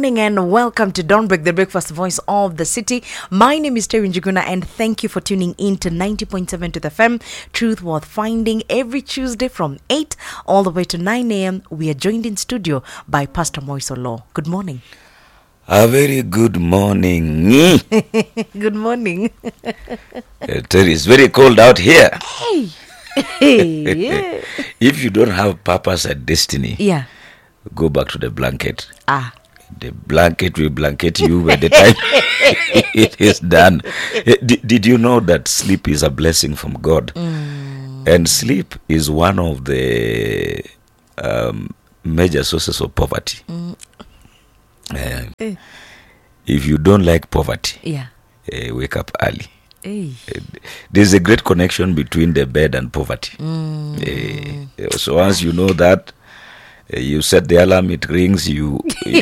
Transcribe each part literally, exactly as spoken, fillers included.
morning and welcome to Dawn Break, the breakfast voice of the city. My name is Terry Njuguna and thank you for tuning in to ninety point seven to the F M. Truth worth finding every Tuesday from eight all the way to nine a.m. We are joined in studio by Pastor Moiso Law. Good morning. A very good morning. Good morning. uh, Terry, it's very cold out here. Hey. Hey. Yeah. If you don't have purpose and destiny, Yeah. go back to the blanket. Ah. The blanket will blanket you by the time it is done. Did, did you know that sleep is a blessing from God? Mm. And sleep is one of the um, major sources of poverty. Mm. Uh, Eh. if you don't like poverty, Yeah. uh, wake up early. Hey. Uh, there's a great connection between the bed and poverty. Mm. Uh, so once you know that, uh, you set the alarm, it rings, you you,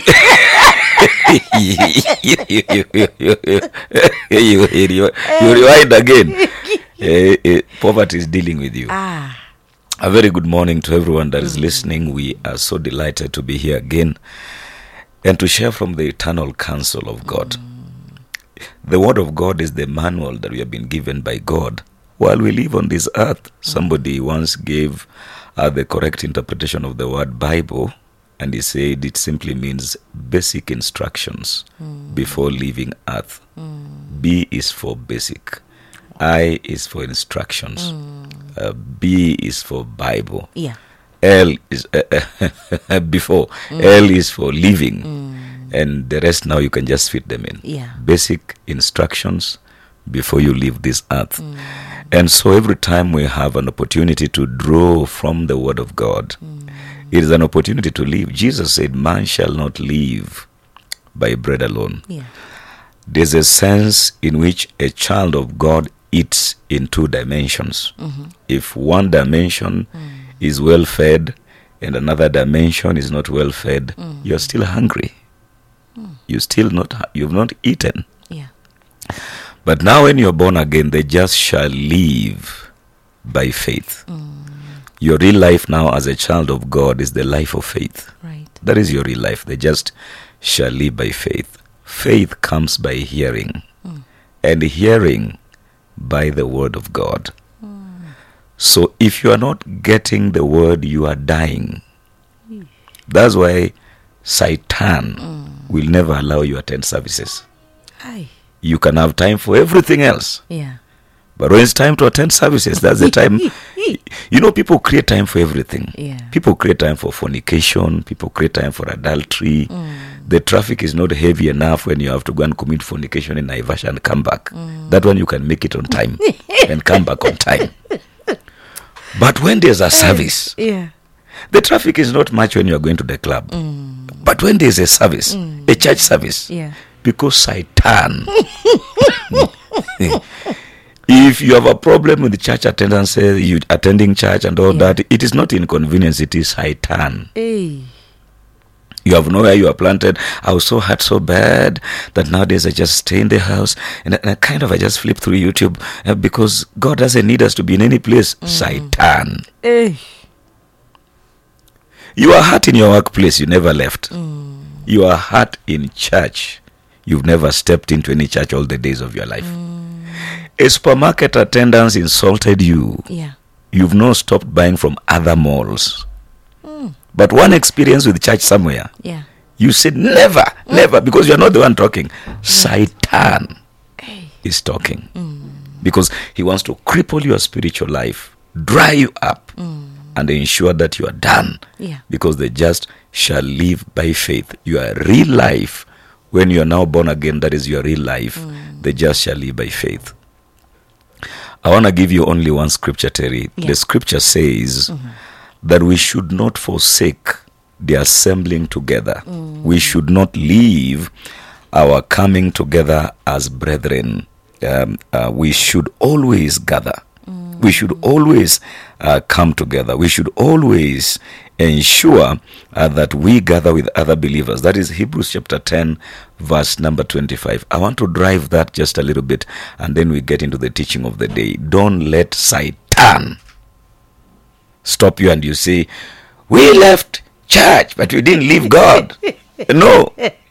you, you, you, you, you, you rewind again. Uh, uh, poverty is dealing with you. Ah. A very good morning to everyone that is listening. We are so delighted to be here again and to share from the eternal counsel of God. The word of God is the manual that we have been given by God while we live on this earth. Somebody once gave uh, the correct interpretation of the word Bible, and he said it simply means basic instructions before leaving earth. B is for basic. I is for instructions. Uh, B is for Bible. Yeah. L is uh, before. L is for living. And the rest now you can just fit them in. Yeah. Basic instructions before you leave this earth. Mm. And so every time we have an opportunity to draw from the word of God, mm. it is an opportunity to live. Jesus said, man shall not live by bread alone. Yeah. There's a sense in which a child of God eats in two dimensions. Mm-hmm. If one dimension mm. is well fed and another dimension is not well fed, mm. you're still hungry. You still not, you've not eaten. Yeah. But now when you're born again, they just shall live by faith. Mm. Your real life now as a child of God is the life of faith. Right. That is your real life. They just shall live by faith. Faith comes by hearing, mm. and hearing by the word of God. Mm. So if you are not getting the word, you are dying. Mm. That's why Satan mm. will never allow you to attend services. Aye. You can have time for everything else. Yeah. But when it's time to attend services, that's the time. You know, people create time for everything. Yeah. People create time for fornication. People create time for adultery. Mm. The traffic is not heavy enough when you have to go and commit fornication in Naivasha and come back. Mm. That one you can make it on time and come back on time. But when there's a service, yeah. the traffic is not much when you are going to the club. Mm. But when there's a service, mm. a church service, yeah. because Satan, if you have a problem with the church attendance, you attending church and all yeah. that, it is not inconvenience, it is Satan. Hey. You have nowhere you are planted. I was so hurt so bad that nowadays I just stay in the house and I, and I kind of I just flip through YouTube uh, because God doesn't need us to be in any place. Mm. Satan. Hey. You are hurt in your workplace, you never left. Mm. You are hurt in church. You've never stepped into any church all the days of your life. Mm. A supermarket attendant insulted you. Yeah. You've not stopped buying from other malls. Mm. But one experience with church somewhere, yeah. you said never, mm. never, because you're not the one talking. Right. Satan hey. is talking. Mm. Because he wants to cripple your spiritual life, dry you up. Mm. And ensure that you are done. Yeah. Because the just shall live by faith. Your real life, when you are now born again, that is your real life. Mm. The just shall live by faith. I want to give you only one scripture, Terry. Yeah. The scripture says mm-hmm. that we should not forsake the assembling together. Mm. We should not leave our coming together as brethren. Um, uh, we should always gather. We should always uh, come together. We should always ensure uh, that we gather with other believers. That is Hebrews chapter ten, verse number twenty-five. I want to drive that just a little bit, and then we get into the teaching of the day. Don't let Satan stop you and you say, we left church, but we didn't leave God. No,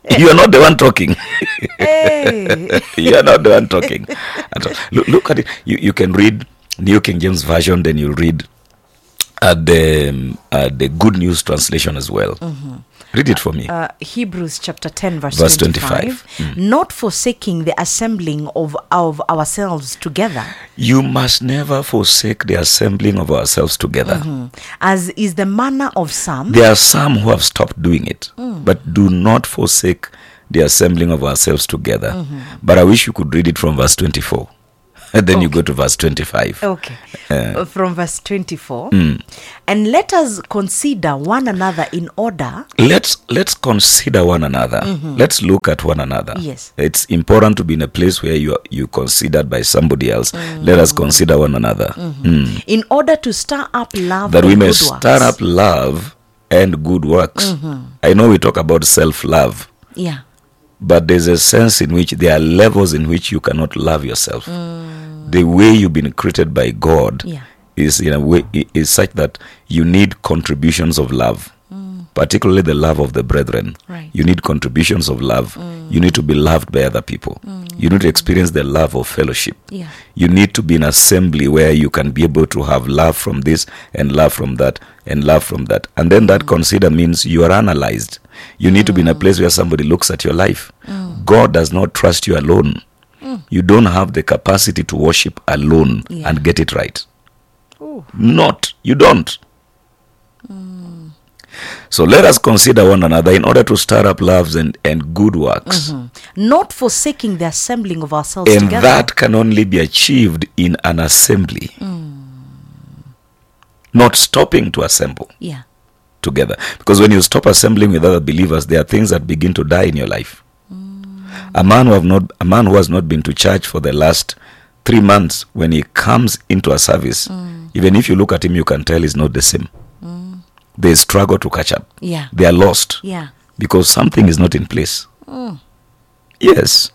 You are not the one talking. Hey. You are not the one talking. At all. Look, look at it. You, you can read New King James Version, then you'll read uh, the, um, uh, the Good News Translation as well. Mm-hmm. Read it for me. Uh, Hebrews chapter ten, verse, Verse twenty-five. twenty-five. Not forsaking the assembling of, of ourselves together, You must never forsake the assembling of ourselves together. mm, as is the manner of some. There are some who have stopped doing it, but do not forsake the assembling of ourselves together. But I wish you could read it from verse twenty-four. And then you go to verse twenty-five. Okay. Uh, Uh, From verse twenty-four. mm. And let us consider one another in order. Let's let's consider one another. Let's look at one another. Yes. It's important to be in a place where you are you considered by somebody else. Let us consider one another. Mm. In order to stir up love That and we may good stir works. up love and good works. I know we talk about self-love, Yeah. but there's a sense in which there are levels in which you cannot love yourself. The way you've been created by God Yeah. is in a way i- is such that you need contributions of love, particularly the love of the brethren. Right. You need contributions of love. You need to be loved by other people. You need to experience the love of fellowship. Yeah. You need to be in assembly where you can be able to have love from this and love from that and love from that. And then that consider means you are analyzed. You need to be in a place where somebody looks at your life. God does not trust you alone. You don't have the capacity to worship alone Yeah. and get it right. Ooh. Not. You don't. So let us consider one another in order to stir up loves and, and good works. Not forsaking the assembling of ourselves And together. that can only be achieved in an assembly. Not stopping to assemble Yeah. together. Because when you stop assembling with other believers, there are things that begin to die in your life. A man who have not a man who has not been to church for the last three months, when he comes into a service, even if you look at him, you can tell he's not the same. They struggle to catch up. Yeah. They are lost Yeah. because something is not in place. Yes.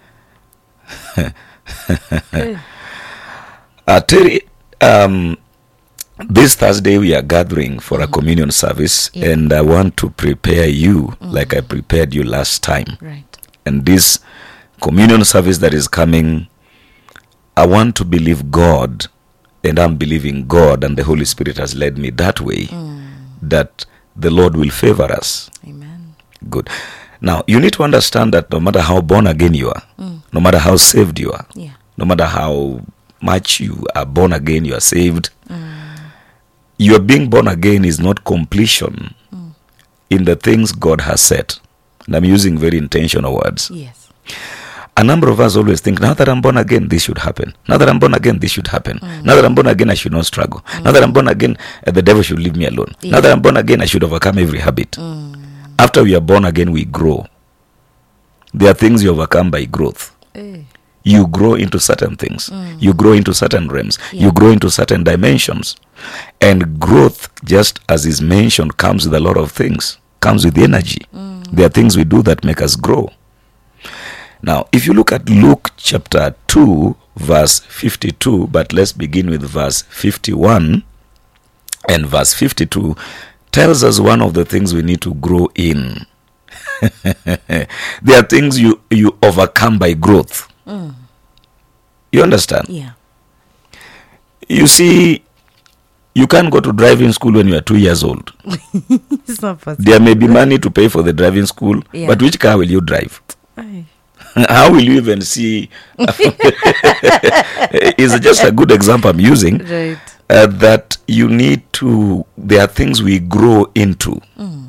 uh, Terry, um, this Thursday we are gathering for a communion service, Yeah. and I want to prepare you like I prepared you last time. Right. And this communion service that is coming, I want to believe God, and I'm believing God, and the Holy Spirit has led me that way, that the Lord will favor us. Amen. Good. Now, you need to understand that no matter how born again you are, no matter how saved you are, Yeah. no matter how much you are born again, you are saved, your being born again is not completion in the things God has set. And I'm using very intentional words. Yes. A number of us always think, now that I'm born again, this should happen. Now that I'm born again, this should happen. Now that I'm born again, I should not struggle. Now that I'm born again, uh, the devil should leave me alone. Yeah. Now that I'm born again, I should overcome every habit. After we are born again, we grow. There are things you overcome by growth. Eh. You grow into certain things. You grow into certain realms. Yeah. You grow into certain dimensions. And growth, just as is mentioned, comes with a lot of things. Comes with energy. There are things we do that make us grow. Now, if you look at Luke chapter two, verse fifty-two, but let's begin with verse fifty-one. And verse fifty-two tells us one of the things we need to grow in. There are things you, you overcome by growth. You understand? Yeah. You see, you can't go to driving school when you are two years old. It's not possible. There may be money to pay for the driving school, Yeah. but which car will you drive? Eh. How will you even see? It's just a good example I'm using. Right. Uh, that you need to, there are things we grow into.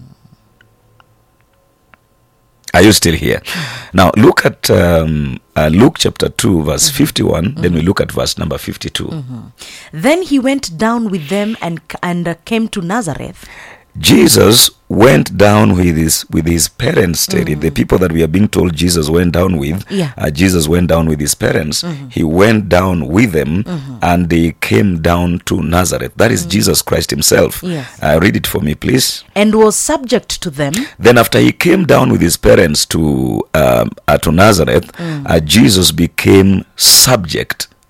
Are you still here? Now look at um, uh, Luke chapter two, verse fifty-one. Then we look at verse number fifty-two. Then he went down with them and and uh, came to Nazareth. Jesus went down with his with his parents, Terry. The people that we are being told Jesus went down with, Yeah. uh, Jesus went down with his parents. He went down with them, and they came down to Nazareth. That is Jesus Christ himself. Yes. Uh, read it for me, please. And was subject to them. Then after he came down with his parents to um, uh, to Nazareth, uh, Jesus became subject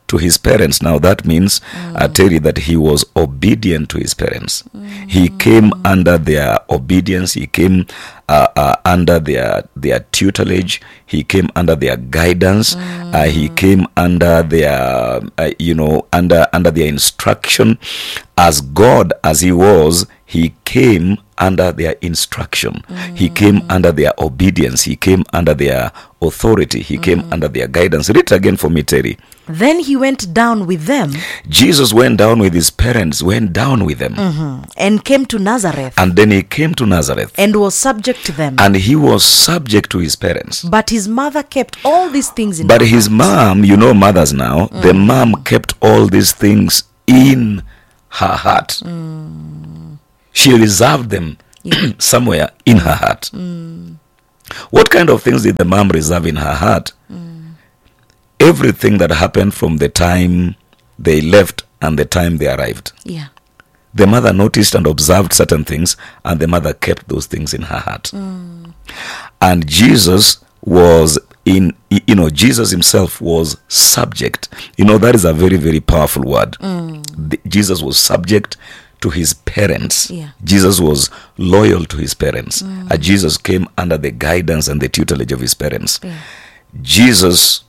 to his parents. Now that means, I tell you, that he was obedient to his parents. He came under their obedience. He came uh, uh, under their their tutelage. He came under their guidance. Uh, he came under their, uh, you know, under under their instruction. As God as he was, he came under their instruction. He came under their obedience. He came under their authority. He came under their guidance. Read it again for me, Terry. Then he went down with them. Jesus went down with his parents, went down with them. Mm-hmm. And came to Nazareth. And then he came to Nazareth. And was subject to them. And he was subject to his parents. But his mother kept all these things in But her his heart. mom, you know mothers now, mm. the mom kept all these things in her heart. Mm. She reserved them yeah. somewhere in her heart. Mm. What kind of things did the mom reserve in her heart? Mm. Everything that happened from the time they left and the time they arrived. Yeah. The mother noticed and observed certain things, and the mother kept those things in her heart. Mm. And Jesus was in, you know, Jesus himself was subject. You know, that is a very, very powerful word. Mm. The, Jesus was subject to his parents. Yeah. Jesus was loyal to his parents. Mm. And Jesus came under the guidance and the tutelage of his parents. Yeah. Jesus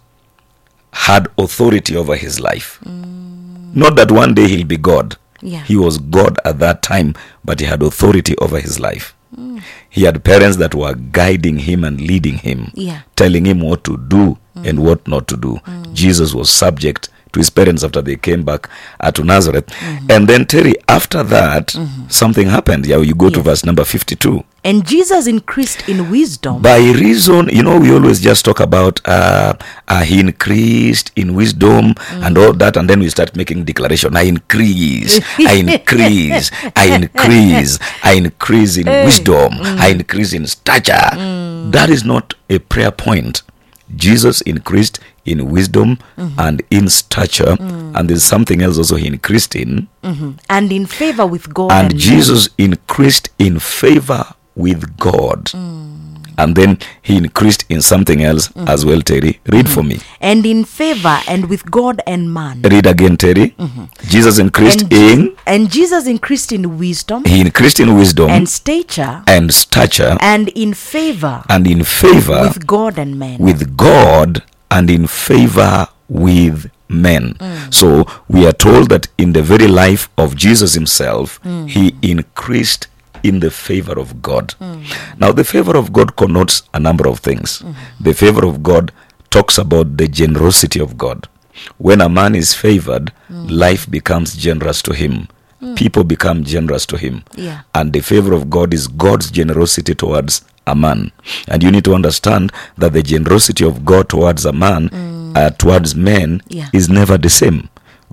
had authority over his life. Mm. Not that one day he'll be God. Yeah. He was God at that time, but he had authority over his life. Mm. He had parents that were guiding him and leading him, yeah. telling him what to do mm. and what not to do. Mm. Jesus was subject to his parents after they came back uh, to Nazareth. Mm-hmm. And then, Terry, after that, mm-hmm. something happened. Yeah, you go yes. to verse number fifty-two. And Jesus increased in wisdom. By reason, you know, we always just talk about uh, uh, he increased in wisdom mm. and all that, and then we start making declaration. I increase, I increase, I increase, I increase in hey. wisdom, mm. I increase in stature. Mm. That is not a prayer point. Jesus increased in wisdom mm-hmm. and in stature, mm. and there's something else also he increased in. Mm-hmm. And in favor with God. And, and Jesus man. increased in favor with God. Mm. And then he increased in something else mm. as well, Terry. Read mm-hmm. for me. And in favor and with God and man. Read again, Terry. Mm-hmm. Jesus increased and in... Je- and Jesus increased in wisdom. He increased in wisdom. And stature. And stature. And in favor. And in favor. With God and men. With God and in favor with men. Mm. So we are told that in the very life of Jesus himself, mm. he increased in the favor of God. Mm. Now, the favor of God connotes a number of things. Mm. The favor of God talks about the generosity of God. When a man is favored, mm. life becomes generous to him. Mm. People become generous to him. Yeah. And the favor of God is God's generosity towards a man. And you need to understand that the generosity of God towards a man, mm. uh, towards men, yeah. is never the same.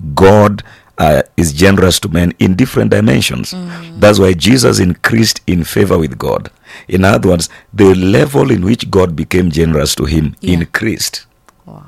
God uh, is generous to men in different dimensions. Mm. That's why Jesus increased in favor with God. In other words, the level in which God became generous to him yeah. increased. Wow.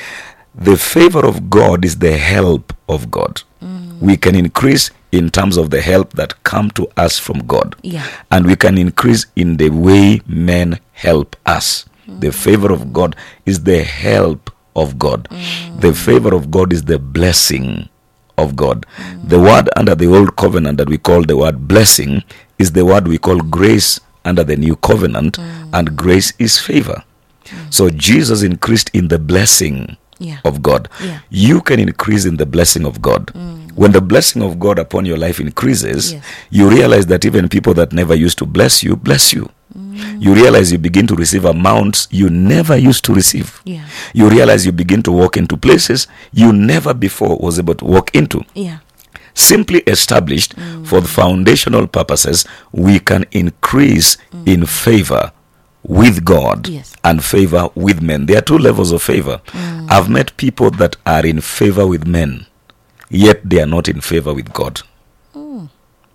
The favor of God is the help of God. Mm. We can increase in terms of the help that come to us from God. Yeah. And we can increase in the way men help us. Mm. The favor of God is the help of God. Mm. The favor of God is the blessing of God. Mm. The word under the old covenant that we call the word blessing is the word we call grace under the new covenant, mm. and grace is favor. Mm. So Jesus increased in the blessing yeah. of God. Yeah. You can increase in the blessing of God. Mm. When the blessing of God upon your life increases, yes. you realize that even people that never used to bless you, bless you. Mm. You realize you begin to receive amounts you never used to receive. Yeah. You realize you begin to walk into places you never before was able to walk into. Yeah. Simply established mm. for the foundational purposes, we can increase mm. in favor with God yes. and favor with men. There are two levels of favor. Mm. I've met people that are in favor with men, yet they are not in favor with God. Mm.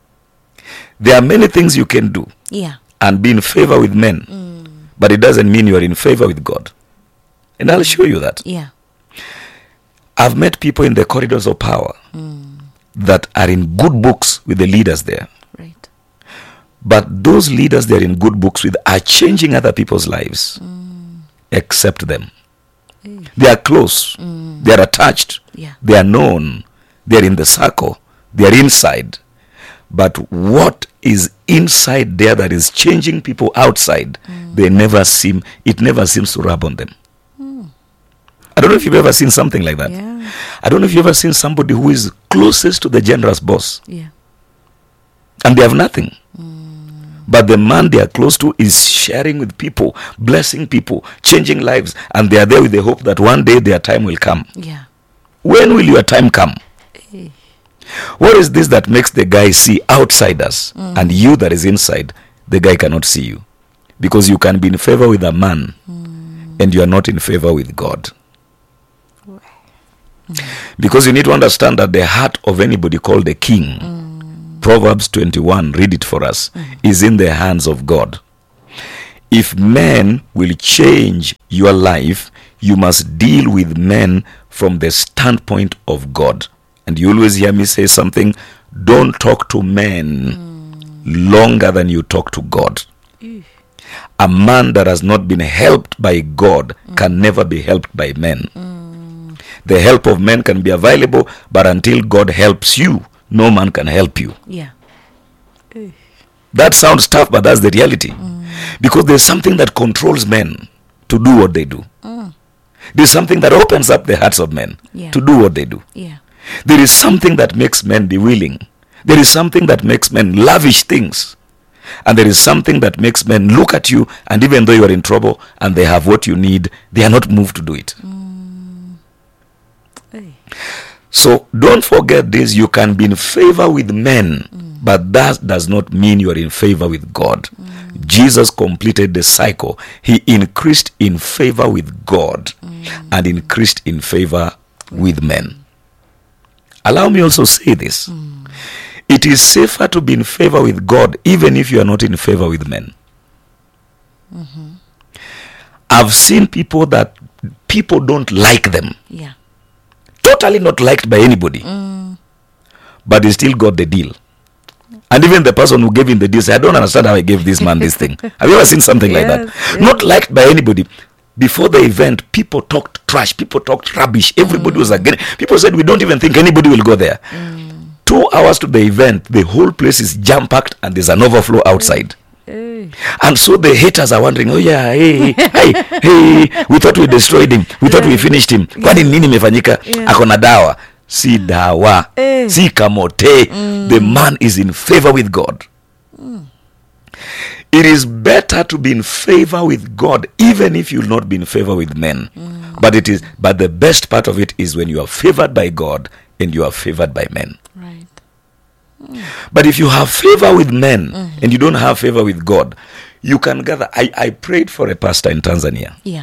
There are many things you can do yeah. and be in favor with men, mm. but it doesn't mean you are in favor with God. And I'll show you that. Yeah. I've met people in the corridors of power mm. that are in good books with the leaders there. Right. But those leaders they're in good books with are changing other people's lives, mm. except them. They are close. Mm. They are attached. Yeah. They are known. They are in the circle. They are inside. But what is inside there that is changing people outside, mm. they never seem, it never seems to rub on them. Mm. I don't know if you've ever seen something like that. Yeah. I don't know if you've ever seen somebody who is closest to the generous boss. Yeah. And they have nothing. Mm. But the man they are close to is sharing with people, blessing people, changing lives. And they are there with the hope that one day their time will come. Yeah. When will your time come? Hey. What is this that makes the guy see outsiders mm. and you that is inside, the guy cannot see you? Because you can be in favor with a man mm. and you are not in favor with God. Mm. Because you need to understand that the heart of anybody called a king, mm. Proverbs twenty-one, read it for us, mm. is in the hands of God. If men will change your life, you must deal with men from the standpoint of God. And you always hear me say something, don't talk to men mm. longer than you talk to God. Mm. A man that has not been helped by God mm. can never be helped by men. Mm. The help of men can be available, but until God helps you, no man can help you. Yeah. Mm. That sounds tough, but that's the reality. Mm. Because there's something that controls men to do what they do. Mm. There's something that opens up the hearts of men yeah. to do what they do. Yeah. There is something that makes men be willing. There is something that makes men lavish things. And there is something that makes men look at you, and even though you are in trouble and they have what you need, they are not moved to do it. Mm. Hey. So don't forget this. You can be in favor with men, mm. but that does not mean you are in favor with God. Mm. Jesus completed the cycle. He increased in favor with God mm. and increased in favor with men. Allow me also say this. Mm. It is safer to be in favor with God even if you are not in favor with men. Mm-hmm. I've seen people that people don't like them. Yeah. Totally not liked by anybody. Mm. But they still got the deal. And even the person who gave him the deal said, I don't understand how I gave this man this thing. Have you ever seen something yes, like that? Yes. Not liked by anybody. Before the event, people talked trash. People talked rubbish. Everybody mm. was against. People said, we don't even think anybody will go there. Mm. Two hours to the event, the whole place is jam-packed and there's an overflow outside. Hey. And so the haters are wondering, oh yeah, hey, hey, hey, we thought we destroyed him. We thought yeah. we finished him. Kwani nini mefanyika? Akona dawa. Si dawa. Hey. Si kamote. Mm. The man is in favor with God. Mm. It is better to be in favor with God, even if you'll not be in favor with men. Mm. But it is. But the best part of it is when you are favored by God and you are favored by men. Right. Mm. But if you have favor with men mm-hmm. and you don't have favor with God, you can gather. I, I prayed for a pastor in Tanzania. Yeah.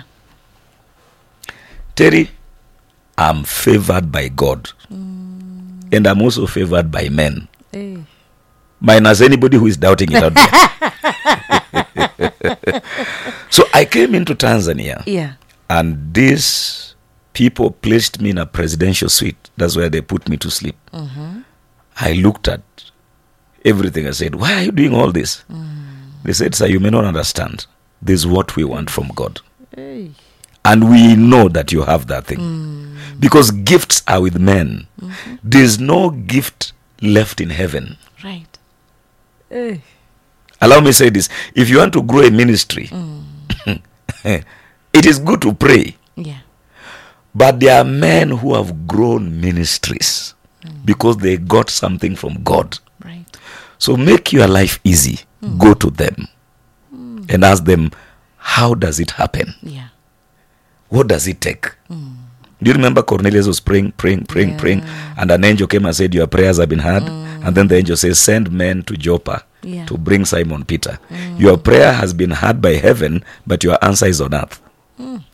Terry, I'm favored by God. Mm. And I'm also favored by men. Hey. Minus anybody who is doubting it out there. So I came into Tanzania. Yeah. And these people placed me in a presidential suite. That's where they put me to sleep. Mm-hmm. I looked at everything. I said, why are you doing all this? Mm. They said, sir, you may not understand. This is what we want from God. Hey. And we know that you have that thing. Mm. Because gifts are with men. Mm-hmm. There's no gift left in heaven. Right. Hey. Allow me to say this. If you want to grow a ministry, mm. it is good to pray. Yeah. But there are men who have grown ministries mm. because they got something from God. Right. So make your life easy. Mm. Go to them mm. and ask them, how does it happen? Yeah. What does it take? Mm. Do you remember Cornelius was praying, praying, praying, yeah. praying, and an angel came and said, your prayers have been heard. Mm. And then the angel says, send men to Joppa yeah. to bring Simon Peter. Mm. Your prayer has been heard by heaven, but your answer is on earth. Mm.